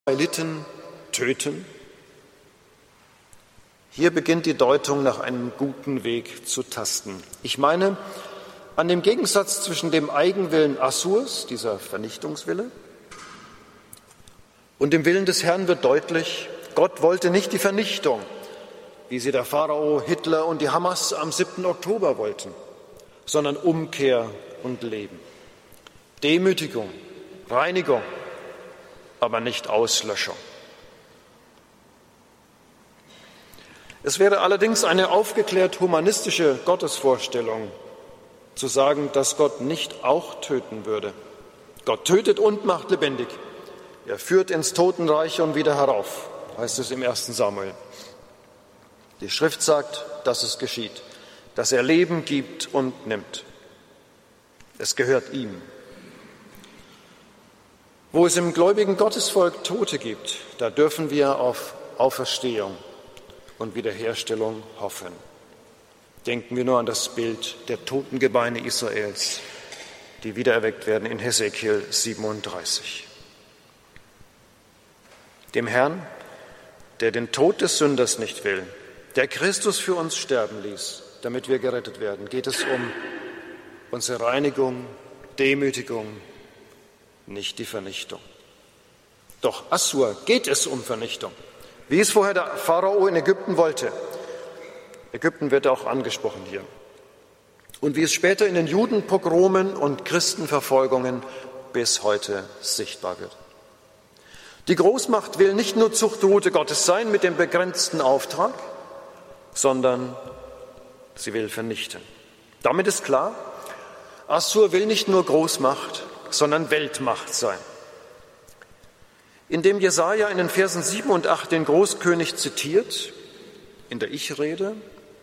Israeliten töten? Hier beginnt die Deutung nach einem guten Weg zu tasten. Ich meine, an dem Gegensatz zwischen dem Eigenwillen Assurs, dieser Vernichtungswille, und dem Willen des Herrn wird deutlich, Gott wollte nicht die Vernichtung, wie sie der Pharao, Hitler und die Hamas am 7. Oktober wollten, sondern Umkehr und Leben. Demütigung, Reinigung, aber nicht Auslöschung. Es wäre allerdings eine aufgeklärt humanistische Gottesvorstellung, zu sagen, dass Gott nicht auch töten würde. Gott tötet und macht lebendig. Er führt ins Totenreich und wieder herauf, heißt es im 1. Samuel. Die Schrift sagt, dass es geschieht, dass er Leben gibt und nimmt. Es gehört ihm. Wo es im gläubigen Gottesvolk Tote gibt, da dürfen wir auf Auferstehung und Wiederherstellung hoffen. Denken wir nur an das Bild der toten Gebeine Israels, die wiedererweckt werden in Hesekiel 37. Dem Herrn, der den Tod des Sünders nicht will, der Christus für uns sterben ließ, damit wir gerettet werden, geht es um unsere Reinigung, Demütigung, nicht die Vernichtung. Doch Assur geht es um Vernichtung, wie es vorher der Pharao in Ägypten wollte. Ägypten wird auch angesprochen hier. Und wie es später in den Judenpogromen und Christenverfolgungen bis heute sichtbar wird. Die Großmacht will nicht nur Zuchtrute Gottes sein mit dem begrenzten Auftrag, sondern sie will vernichten. Damit ist klar, Assur will nicht nur Großmacht, sondern Weltmacht sein. Indem Jesaja in den Versen 7 und 8 den Großkönig zitiert, in der Ich-Rede,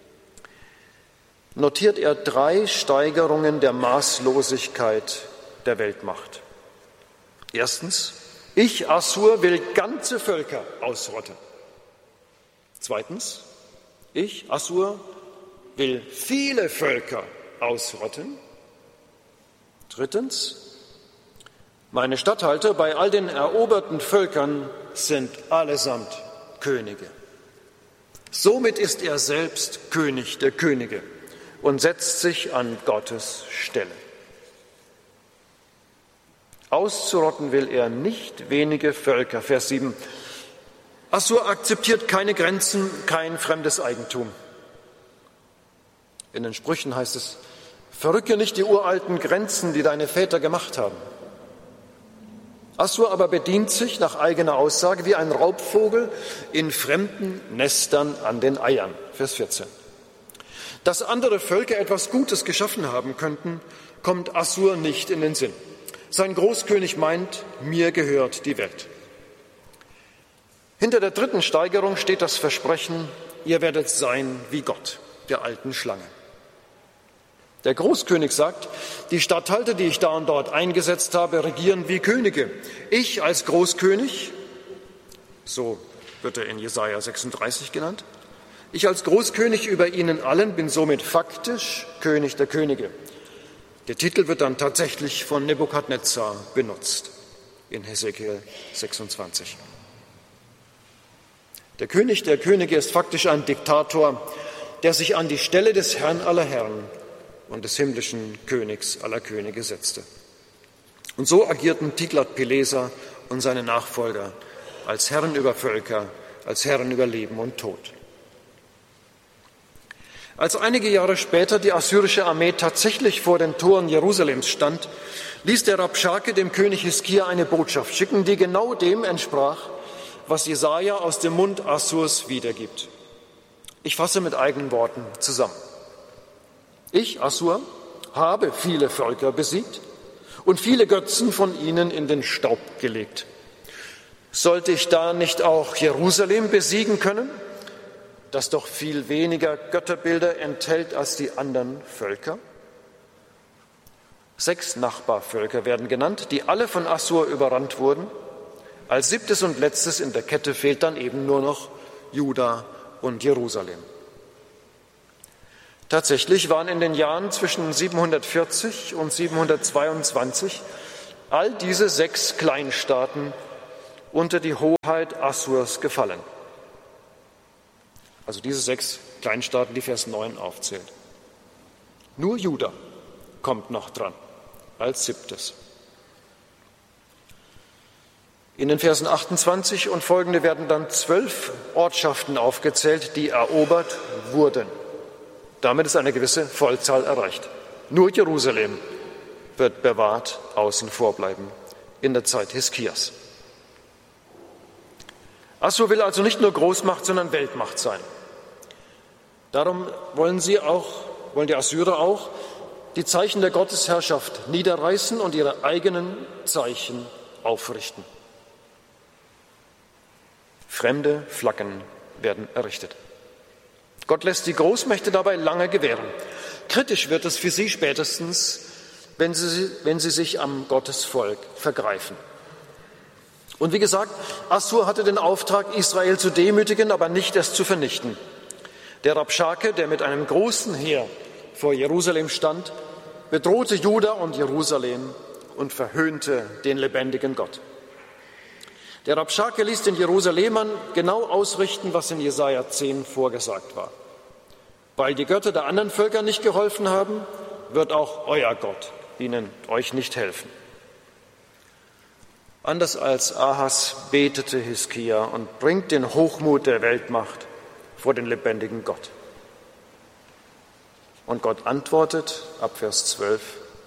notiert er 3 Steigerungen der Maßlosigkeit der Weltmacht. Erstens, ich, Assur, will ganze Völker ausrotten. Zweitens, ich, Assur, will viele Völker ausrotten. Drittens, meine Statthalter bei all den eroberten Völkern sind allesamt Könige. Somit ist er selbst König der Könige und setzt sich an Gottes Stelle. Auszurotten will er nicht wenige Völker. Vers 7. Assur akzeptiert keine Grenzen, kein fremdes Eigentum. In den Sprüchen heißt es, verrücke nicht die uralten Grenzen, die deine Väter gemacht haben. Assur aber bedient sich nach eigener Aussage wie ein Raubvogel in fremden Nestern an den Eiern. Vers 14. Dass andere Völker etwas Gutes geschaffen haben könnten, kommt Assur nicht in den Sinn. Sein Großkönig meint, mir gehört die Welt. Hinter der 3. Steigerung steht das Versprechen, ihr werdet sein wie Gott, der alten Schlange. Der Großkönig sagt, die Statthalter, die ich da und dort eingesetzt habe, regieren wie Könige. Ich als Großkönig, so wird er in Jesaja 36 genannt, ich als Großkönig über ihnen allen bin somit faktisch König der Könige. Der Titel wird dann tatsächlich von Nebukadnezar benutzt in Hesekiel 26. Der König der Könige ist faktisch ein Diktator, der sich an die Stelle des Herrn aller Herren und des himmlischen Königs aller Könige setzte. Und so agierten Tiglat-Pileser und seine Nachfolger als Herren über Völker, als Herren über Leben und Tod. Als einige Jahre später die assyrische Armee tatsächlich vor den Toren Jerusalems stand, ließ der Rabschake dem König Hiskia eine Botschaft schicken, die genau dem entsprach, was Jesaja aus dem Mund Assurs wiedergibt. Ich fasse mit eigenen Worten zusammen. Ich, Assur, habe viele Völker besiegt und viele Götzen von ihnen in den Staub gelegt. Sollte ich da nicht auch Jerusalem besiegen können, das doch viel weniger Götterbilder enthält als die anderen Völker? 6 Nachbarvölker werden genannt, die alle von Assur überrannt wurden. Als 7. und letztes in der Kette fehlt dann eben nur noch Juda und Jerusalem. Tatsächlich waren in den Jahren zwischen 740 und 722 all diese 6 Kleinstaaten unter die Hoheit Assurs gefallen. Also diese 6 Kleinstaaten, die Vers 9 aufzählt. Nur Juda kommt noch dran als 7. In den Versen 28 und folgende werden dann 12 Ortschaften aufgezählt, die erobert wurden. Damit ist eine gewisse Vollzahl erreicht. Nur Jerusalem wird bewahrt außen vor bleiben in der Zeit Hiskias. Assur will also nicht nur Großmacht, sondern Weltmacht sein. Darum wollen die Assyrer auch die Zeichen der Gottesherrschaft niederreißen und ihre eigenen Zeichen aufrichten. Fremde Flaggen werden errichtet. Gott lässt die Großmächte dabei lange gewähren. Kritisch wird es für sie spätestens, wenn sie sich am Gottesvolk vergreifen. Und wie gesagt, Assur hatte den Auftrag, Israel zu demütigen, aber nicht es zu vernichten. Der Rabschake, der mit einem großen Heer vor Jerusalem stand, bedrohte Juda und Jerusalem und verhöhnte den lebendigen Gott. Der Rabschake ließ den Jerusalemern genau ausrichten, was in Jesaja 10 vorgesagt war. Weil die Götter der anderen Völker nicht geholfen haben, wird auch euer Gott euch nicht helfen. Anders als Ahas betete Hiskia und bringt den Hochmut der Weltmacht vor den lebendigen Gott. Und Gott antwortet ab Vers 12: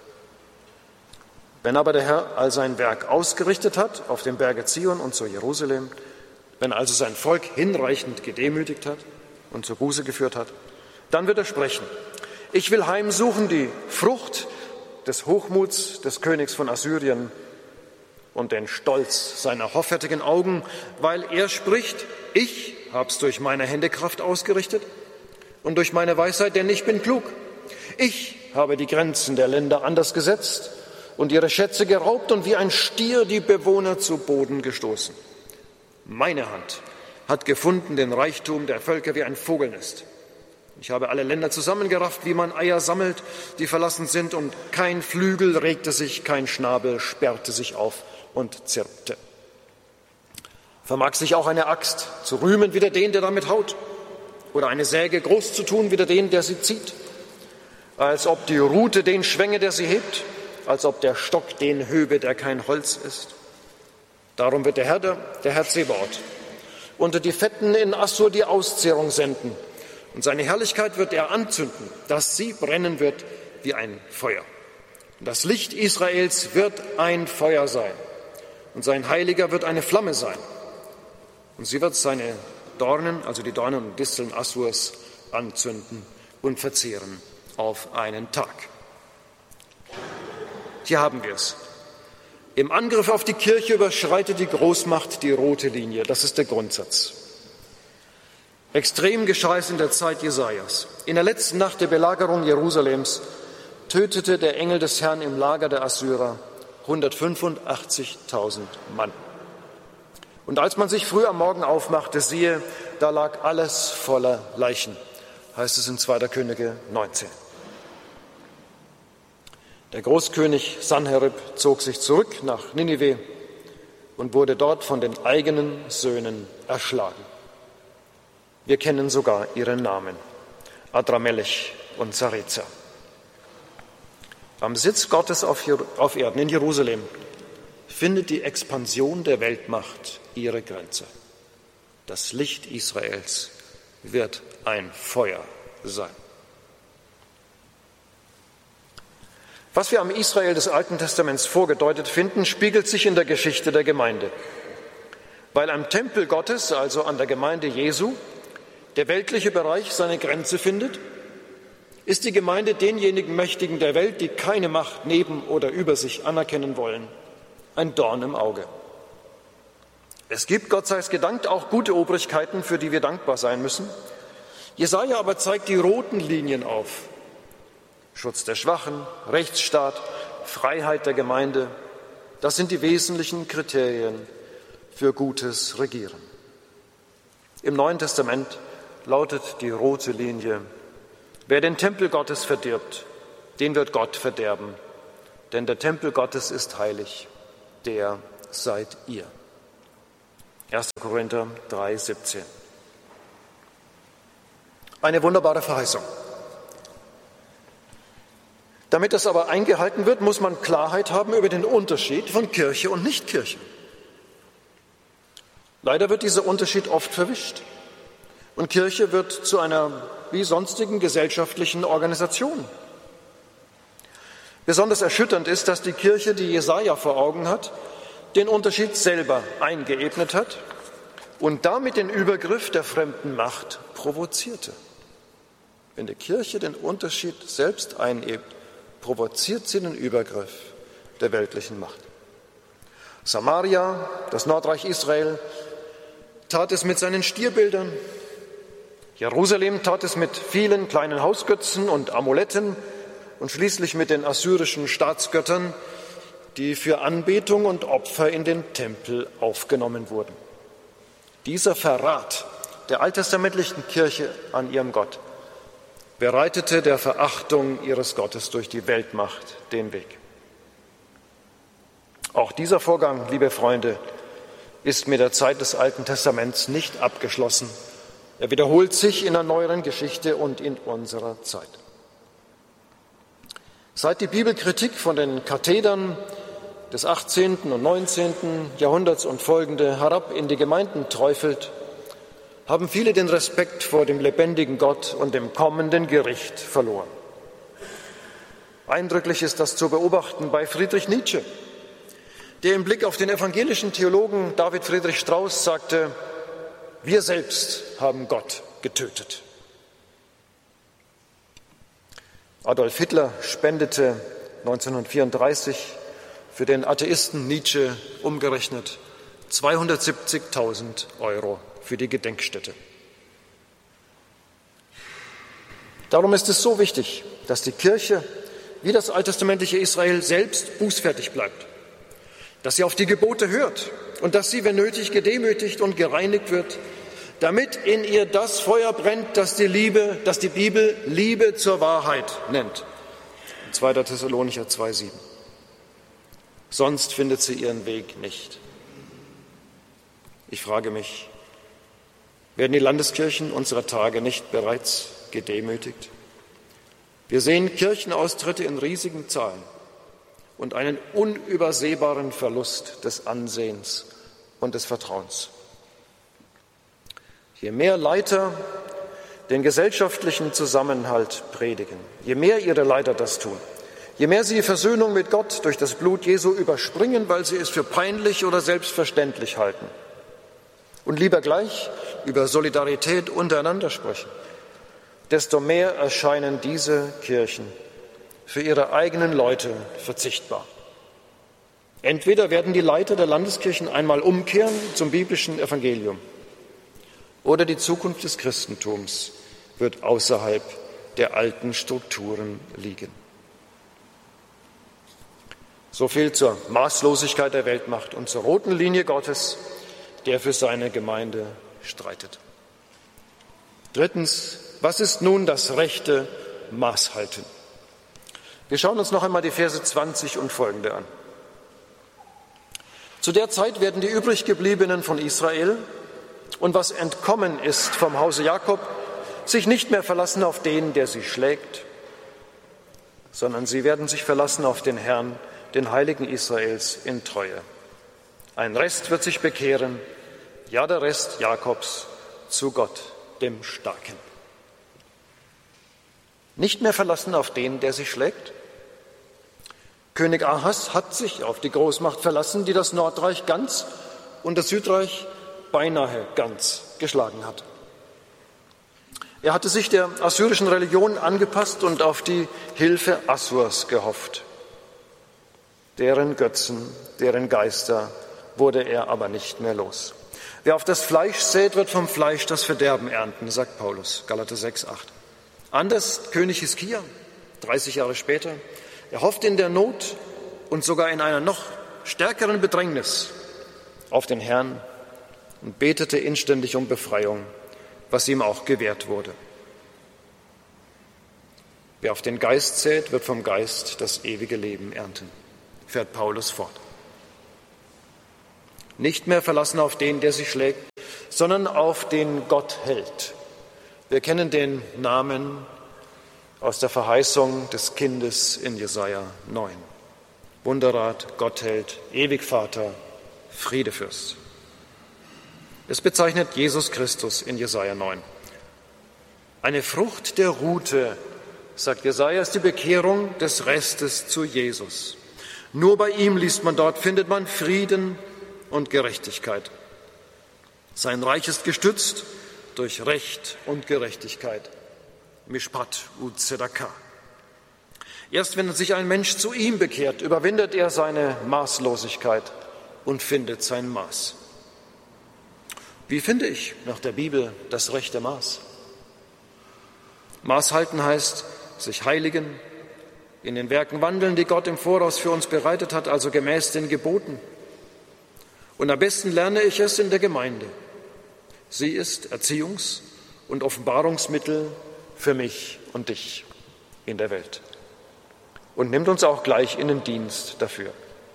Wenn aber der Herr all sein Werk ausgerichtet hat auf dem Berge Zion und zu Jerusalem, wenn also sein Volk hinreichend gedemütigt hat und zur Buße geführt hat, dann wird er sprechen: Ich will heimsuchen die Frucht des Hochmuts des Königs von Assyrien und den Stolz seiner hoffärtigen Augen, weil er spricht: Ich hab's durch meine Hände Kraft ausgerichtet und durch meine Weisheit, denn ich bin klug. Ich habe die Grenzen der Länder anders gesetzt und ihre Schätze geraubt und wie ein Stier die Bewohner zu Boden gestoßen. Meine Hand hat gefunden den Reichtum der Völker wie ein Vogelnest. Ich habe alle Länder zusammengerafft, wie man Eier sammelt, die verlassen sind, und kein Flügel regte sich, kein Schnabel sperrte sich auf und zirpte. Vermag sich auch eine Axt zu rühmen wider den, der damit haut, oder eine Säge groß zu tun wider den, der sie zieht, als ob die Rute den schwänge, der sie hebt, als ob der Stock den höbe, der kein Holz ist. Darum wird der Herr Zebaoth, unter die Fetten in Assur die Auszehrung senden, und seine Herrlichkeit wird er anzünden, dass sie brennen wird wie ein Feuer. Und das Licht Israels wird ein Feuer sein, und sein Heiliger wird eine Flamme sein. Und sie wird seine Dornen, also die Dornen und Disteln Assurs, anzünden und verzehren auf einen Tag. Hier haben wir es. Im Angriff auf die Kirche überschreitet die Großmacht die rote Linie. Das ist der Grundsatz. Extrem geschah es in der Zeit Jesajas. In der letzten Nacht der Belagerung Jerusalems tötete der Engel des Herrn im Lager der Assyrer 185.000 Mann. Und als man sich früh am Morgen aufmachte, siehe, da lag alles voller Leichen, heißt es in 2. Könige 19. Der Großkönig Sanherib zog sich zurück nach Ninive und wurde dort von den eigenen Söhnen erschlagen. Wir kennen sogar ihre Namen: Adramelech und Sarezer. Am Sitz Gottes auf Erden, in Jerusalem, findet die Expansion der Weltmacht ihre Grenze. Das Licht Israels wird ein Feuer sein. Was wir am Israel des Alten Testaments vorgedeutet finden, spiegelt sich in der Geschichte der Gemeinde. Weil am Tempel Gottes, also an der Gemeinde Jesu, der weltliche Bereich seine Grenze findet, ist die Gemeinde denjenigen Mächtigen der Welt, die keine Macht neben oder über sich anerkennen wollen, ein Dorn im Auge. Es gibt, Gott sei es gedankt, auch gute Obrigkeiten, für die wir dankbar sein müssen. Jesaja aber zeigt die roten Linien auf: Schutz der Schwachen, Rechtsstaat, Freiheit der Gemeinde. Das sind die wesentlichen Kriterien für gutes Regieren. Im Neuen Testament lautet die rote Linie: Wer den Tempel Gottes verdirbt, den wird Gott verderben, denn der Tempel Gottes ist heilig, der seid ihr. 1. Korinther 3,17. Eine wunderbare Verheißung. Damit das aber eingehalten wird, muss man Klarheit haben über den Unterschied von Kirche und Nichtkirche. Leider wird dieser Unterschied oft verwischt. Und Kirche wird zu einer wie sonstigen gesellschaftlichen Organisation. Besonders erschütternd ist, dass die Kirche, die Jesaja vor Augen hat, den Unterschied selber eingeebnet hat und damit den Übergriff der fremden Macht provozierte. Wenn die Kirche den Unterschied selbst einebt, provoziert sie den Übergriff der weltlichen Macht. Samaria, das Nordreich Israel, tat es mit seinen Stierbildern. Jerusalem tat es mit vielen kleinen Hausgötzen und Amuletten und schließlich mit den assyrischen Staatsgöttern, die für Anbetung und Opfer in den Tempel aufgenommen wurden. Dieser Verrat der alttestamentlichen Kirche an ihrem Gott bereitete der Verachtung ihres Gottes durch die Weltmacht den Weg. Auch dieser Vorgang, liebe Freunde, ist mit der Zeit des Alten Testaments nicht abgeschlossen. Er wiederholt sich in der neueren Geschichte und in unserer Zeit. Seit die Bibelkritik von den Kathedern des 18. und 19. Jahrhunderts und folgende herab in die Gemeinden träufelt, haben viele den Respekt vor dem lebendigen Gott und dem kommenden Gericht verloren. Eindrücklich ist das zu beobachten bei Friedrich Nietzsche, der im Blick auf den evangelischen Theologen David Friedrich Strauß sagte: Wir selbst haben Gott getötet. Adolf Hitler spendete 1934 für den Atheisten Nietzsche umgerechnet 270.000 € für die Gedenkstätte. Darum ist es so wichtig, dass die Kirche, wie das alttestamentliche Israel, selbst bußfertig bleibt, dass sie auf die Gebote hört und dass sie, wenn nötig, gedemütigt und gereinigt wird, damit in ihr das Feuer brennt, das die Bibel Liebe zur Wahrheit nennt. 2. Thessalonicher 2,7. Sonst findet sie ihren Weg nicht. Ich frage mich, werden die Landeskirchen unserer Tage nicht bereits gedemütigt? Wir sehen Kirchenaustritte in riesigen Zahlen und einen unübersehbaren Verlust des Ansehens und des Vertrauens. Je mehr Leiter den gesellschaftlichen Zusammenhalt predigen, je mehr ihre Leiter das tun, je mehr sie die Versöhnung mit Gott durch das Blut Jesu überspringen, weil sie es für peinlich oder selbstverständlich halten und lieber gleich über Solidarität untereinander sprechen, desto mehr erscheinen diese Kirchen für ihre eigenen Leute verzichtbar. Entweder werden die Leiter der Landeskirchen einmal umkehren zum biblischen Evangelium, oder die Zukunft des Christentums wird außerhalb der alten Strukturen liegen. So viel zur Maßlosigkeit der Weltmacht und zur roten Linie Gottes, der für seine Gemeinde streitet. Drittens, was ist nun das rechte Maßhalten? Wir schauen uns noch einmal die Verse 20 und folgende an. Zu der Zeit werden die übriggebliebenen von Israel und was entkommen ist vom Hause Jakob, sich nicht mehr verlassen auf den, der sie schlägt, sondern sie werden sich verlassen auf den Herrn, den Heiligen Israels in Treue. Ein Rest wird sich bekehren, ja der Rest Jakobs, zu Gott, dem Starken. Nicht mehr verlassen auf den, der sie schlägt. König Ahas hat sich auf die Großmacht verlassen, die das Nordreich ganz und das Südreich beinahe ganz geschlagen hat. Er hatte sich der assyrischen Religion angepasst und auf die Hilfe Assurs gehofft. Deren Götzen, deren Geister wurde er aber nicht mehr los. Wer auf das Fleisch sät, wird vom Fleisch das Verderben ernten, sagt Paulus, Galater 6,8. Anders König Hiskia, 30 Jahre später. Er hofft in der Not und sogar in einer noch stärkeren Bedrängnis auf den Herrn und betete inständig um Befreiung, was ihm auch gewährt wurde. Wer auf den Geist sät, wird vom Geist das ewige Leben ernten, fährt Paulus fort. Nicht mehr verlassen auf den, der sie schlägt, sondern auf den Gott hält. Wir kennen den Namen aus der Verheißung des Kindes in Jesaja 9. Wunderrat, Gottheld, Ewigvater, Friedefürst. Es bezeichnet Jesus Christus in Jesaja 9. Eine Frucht der Rute, sagt Jesaja, ist die Bekehrung des Restes zu Jesus. Nur bei ihm, liest man dort, findet man Frieden und Gerechtigkeit. Sein Reich ist gestützt durch Recht und Gerechtigkeit. Mishpat u'Tzedakah. Erst wenn sich ein Mensch zu ihm bekehrt, überwindet er seine Maßlosigkeit und findet sein Maß. Wie finde ich nach der Bibel das rechte Maß? Maß halten heißt, sich heiligen, in den Werken wandeln, die Gott im Voraus für uns bereitet hat, also gemäß den Geboten. Und am besten lerne ich es in der Gemeinde. Sie ist Erziehungs- und Offenbarungsmittel für mich und dich in der Welt. Und nimmt uns auch gleich in den Dienst dafür.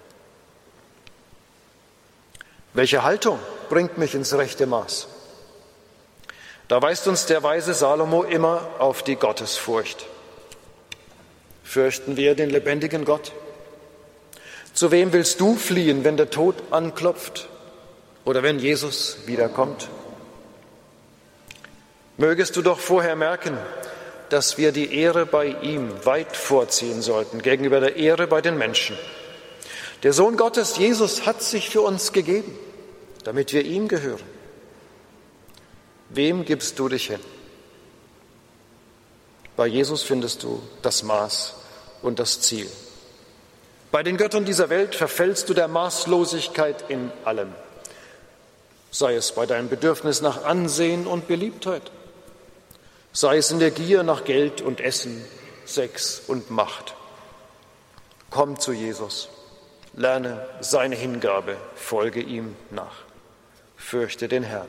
Welche Haltung bringt mich ins rechte Maß? Da weist uns der weise Salomo immer auf die Gottesfurcht. Fürchten wir den lebendigen Gott? Zu wem willst du fliehen, wenn der Tod anklopft oder wenn Jesus wiederkommt? Mögest du doch vorher merken, dass wir die Ehre bei ihm weit vorziehen sollten gegenüber der Ehre bei den Menschen. Der Sohn Gottes, Jesus, hat sich für uns gegeben, damit wir ihm gehören. Wem gibst du dich hin? Bei Jesus findest du das Maß und das Ziel. Bei den Göttern dieser Welt verfällst du der Maßlosigkeit in allem, sei es bei deinem Bedürfnis nach Ansehen und Beliebtheit, sei es in der Gier nach Geld und Essen, Sex und Macht. Komm zu Jesus, lerne seine Hingabe, folge ihm nach, fürchte den Herrn.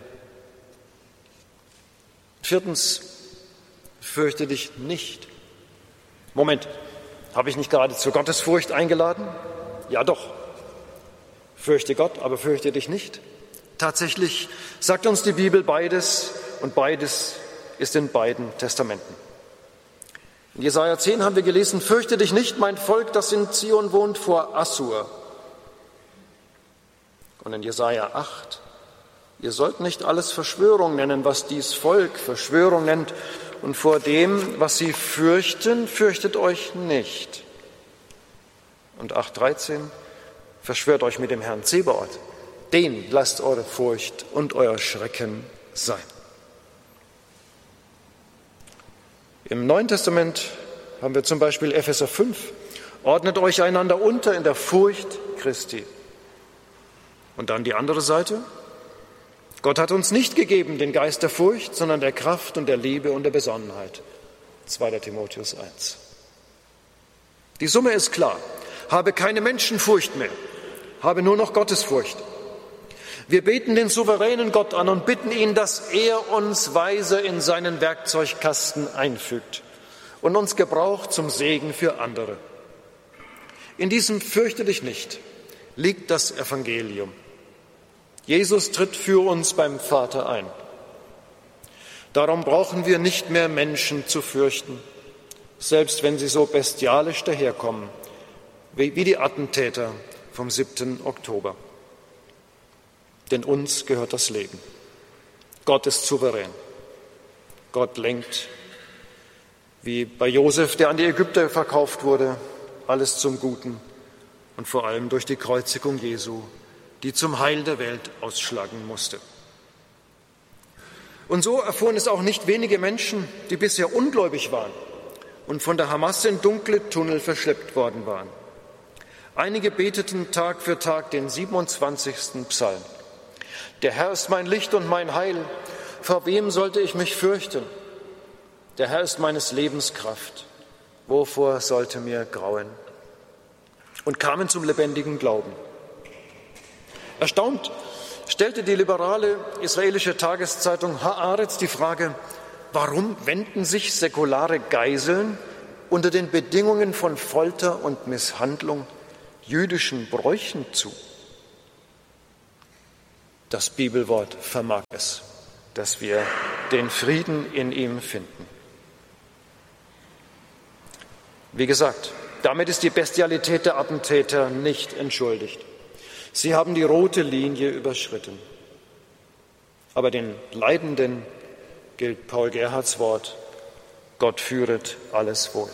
Viertens, fürchte dich nicht. Moment, habe ich nicht gerade zur Gottesfurcht eingeladen? Ja doch. Fürchte Gott, aber fürchte dich nicht. Tatsächlich sagt uns die Bibel beides und beides ist in beiden Testamenten. In Jesaja 10 haben wir gelesen, fürchte dich nicht, mein Volk, das in Zion wohnt, vor Assur. Und in Jesaja 8, ihr sollt nicht alles Verschwörung nennen, was dies Volk Verschwörung nennt, und vor dem, was sie fürchten, fürchtet euch nicht. Und 8,13, verschwört euch mit dem Herrn Zebaoth, den lasst eure Furcht und euer Schrecken sein. Im Neuen Testament haben wir zum Beispiel Epheser 5, ordnet euch einander unter in der Furcht Christi. Und dann die andere Seite, Gott hat uns nicht gegeben den Geist der Furcht, sondern der Kraft und der Liebe und der Besonnenheit. 2. Timotheus 1. Die Summe ist klar. Habe keine Menschenfurcht mehr, habe nur noch Gottesfurcht. Wir beten den souveränen Gott an und bitten ihn, dass er uns weise in seinen Werkzeugkasten einfügt und uns gebraucht zum Segen für andere. In diesem Fürchte dich nicht liegt das Evangelium. Jesus tritt für uns beim Vater ein. Darum brauchen wir nicht mehr Menschen zu fürchten, selbst wenn sie so bestialisch daherkommen, wie die Attentäter vom 7. Oktober. Denn uns gehört das Leben. Gott ist souverän. Gott lenkt, wie bei Josef, der an die Ägypter verkauft wurde, alles zum Guten und vor allem durch die Kreuzigung Jesu, die zum Heil der Welt ausschlagen musste. Und so erfuhren es auch nicht wenige Menschen, die bisher ungläubig waren und von der Hamas in dunkle Tunnel verschleppt worden waren. Einige beteten Tag für Tag den 27. Psalm. Der Herr ist mein Licht und mein Heil, vor wem sollte ich mich fürchten? Der Herr ist meines Lebens Kraft, wovor sollte mir grauen? Und kamen zum lebendigen Glauben. Erstaunt stellte die liberale israelische Tageszeitung Haaretz die Frage, warum wenden sich säkulare Geiseln unter den Bedingungen von Folter und Misshandlung jüdischen Bräuchen zu? Das Bibelwort vermag es, dass wir den Frieden in ihm finden. Wie gesagt, damit ist die Bestialität der Attentäter nicht entschuldigt. Sie haben die rote Linie überschritten. Aber den Leidenden gilt Paul Gerhards Wort: Gott führet alles wohl.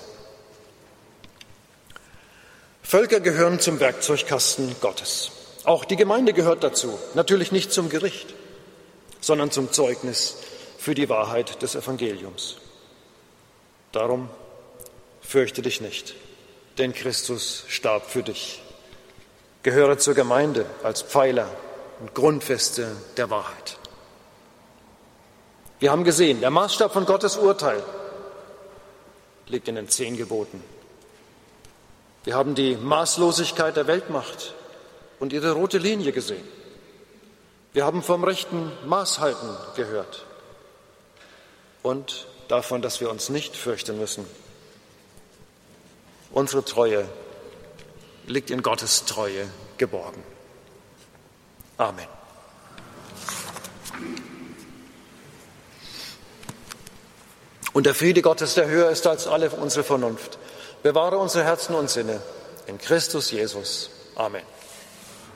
Völker gehören zum Werkzeugkasten Gottes. Auch die Gemeinde gehört dazu. Natürlich nicht zum Gericht, sondern zum Zeugnis für die Wahrheit des Evangeliums. Darum fürchte dich nicht, denn Christus starb für dich. Gehöre zur Gemeinde als Pfeiler und Grundfeste der Wahrheit. Wir haben gesehen, der Maßstab von Gottes Urteil liegt in den 10 Geboten. Wir haben die Maßlosigkeit der Weltmacht und ihre rote Linie gesehen. Wir haben vom rechten Maßhalten gehört und davon, dass wir uns nicht fürchten müssen. Unsere Treue liegt in Gottes Treue geborgen. Amen. Und der Friede Gottes, der höher ist als alle unsere Vernunft, bewahre unsere Herzen und Sinne in Christus Jesus. Amen.